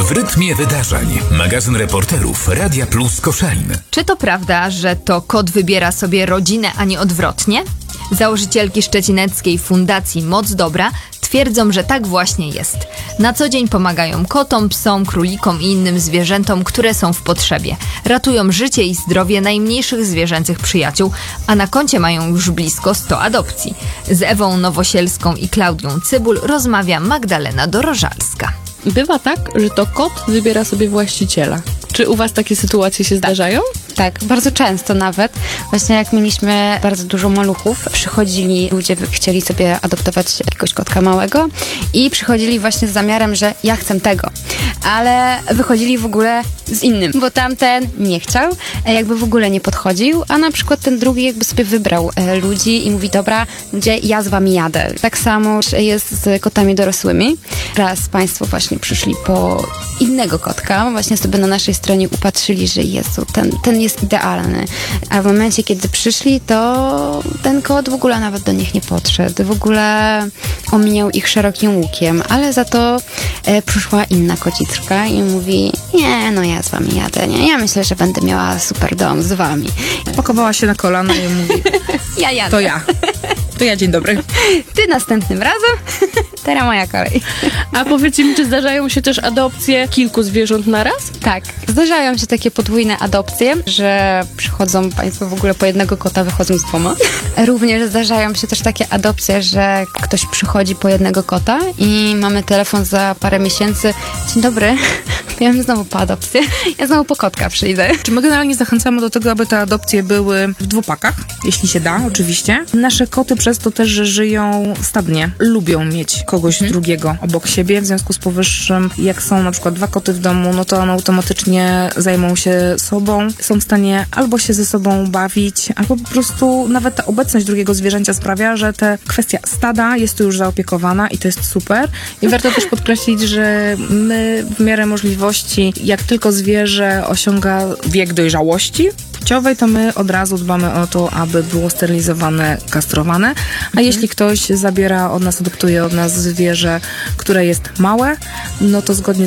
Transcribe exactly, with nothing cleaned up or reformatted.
W rytmie wydarzeń. Magazyn reporterów Radia Plus Koszalin. Czy to prawda, że to kot wybiera sobie rodzinę, a nie odwrotnie? Założycielki szczecineckiej Fundacji Moc Dobra twierdzą, że tak właśnie jest. Na co dzień pomagają kotom, psom, królikom i innym zwierzętom, które są w potrzebie. Ratują życie i zdrowie najmniejszych zwierzęcych przyjaciół, a na koncie mają już blisko sto adopcji. Z Ewą Nowosielską i Klaudią Cybul rozmawia Magdalena Dorożalska. Bywa tak, że to kot wybiera sobie właściciela. Czy u was takie sytuacje się zdarzają? Tak, bardzo często nawet. Właśnie jak mieliśmy bardzo dużo maluchów, przychodzili ludzie, chcieli sobie adoptować jakiegoś kotka małego i przychodzili właśnie z zamiarem, że ja chcę tego. Ale wychodzili w ogóle z innym, bo tamten nie chciał, jakby w ogóle nie podchodził, a na przykład ten drugi jakby sobie wybrał ludzi i mówi, dobra, ludzie, ja z wami jadę. Tak samo jest z kotami dorosłymi. Raz państwo właśnie przyszli po innego kotka, właśnie sobie na naszej stronie upatrzyli, że Jezu, ten, ten jest idealny. A w momencie, kiedy przyszli, to ten kot w ogóle nawet do nich nie podszedł. W ogóle omijał ich szerokim łukiem, ale za to e, przyszła inna kociczka i mówi, nie, no ja z wami jadę, nie? Ja myślę, że będę miała super dom z wami. Pakowała się na kolana i mówi, ja jadę. To ja. To ja, dzień dobry. Ty następnym razem, teraz moja kolej. A powiedzcie mi, czy zdarzają się też adopcje kilku zwierząt na raz? Tak, zdarzają się takie podwójne adopcje, że przychodzą państwo w ogóle po jednego kota, wychodzą z dwoma. Również zdarzają się też takie adopcje, że ktoś przychodzi po jednego kota i mamy telefon za parę miesięcy. Dzień dobry, wiem znowu po adopcję, ja znowu po kotka przyjdę. Czy my generalnie zachęcamy do tego, aby te adopcje były w dwupakach, jeśli się da, oczywiście. Nasze koty przez to też, że żyją stadnie, lubią mieć kogoś mhm. drugiego obok siebie, w związku z powyższym, jak są na przykład dwa koty w domu, no to one automatycznie zajmą się sobą, są w stanie albo się ze sobą bawić, albo po prostu nawet ta obecność drugiego zwierzęcia sprawia, że ta kwestia stada jest tu już zaopiekowana i to jest super. I warto też podkreślić, że my w miarę możliwości, jak tylko zwierzę osiąga wiek dojrzałości płciowej, to my od razu dbamy o to, aby było sterylizowane, kastrowane, a mhm. jeśli ktoś zabiera od nas, adoptuje od nas zwierzę, które jest małe, no to zgodnie